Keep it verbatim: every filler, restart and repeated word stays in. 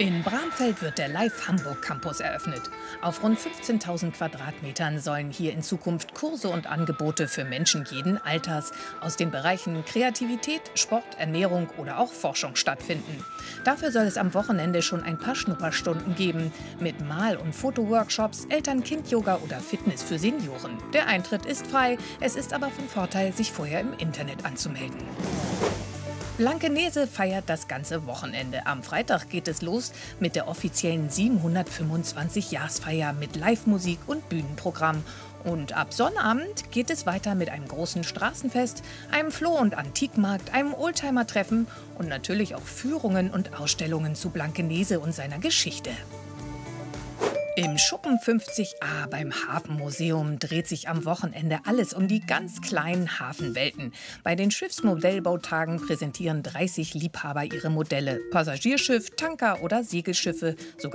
In Bramfeld wird der Live Hamburg Campus eröffnet. Auf rund fünfzehntausend Quadratmetern sollen hier in Zukunft Kurse und Angebote für Menschen jeden Alters aus den Bereichen Kreativität, Sport, Ernährung oder auch Forschung stattfinden. Dafür soll es am Wochenende schon ein paar Schnupperstunden geben mit Mal- und Fotoworkshops, Eltern-Kind-Yoga oder Fitness für Senioren. Der Eintritt ist frei, es ist aber von Vorteil, sich vorher im Internet anzumelden. Blankenese feiert das ganze Wochenende. Am Freitag geht es los mit der offiziellen siebenhundertfünfundzwanzig-Jahresfeier mit Live-Musik und Bühnenprogramm. Und ab Sonnabend geht es weiter mit einem großen Straßenfest, einem Floh- und Antikmarkt, einem Oldtimer-Treffen und natürlich auch Führungen und Ausstellungen zu Blankenese und seiner Geschichte. Im Schuppen fünfzig a beim Hafenmuseum dreht sich am Wochenende alles um die ganz kleinen Hafenwelten. Bei den Schiffsmodellbautagen präsentieren dreißig Liebhaber ihre Modelle. Passagierschiff, Tanker oder Segelschiffe, sogar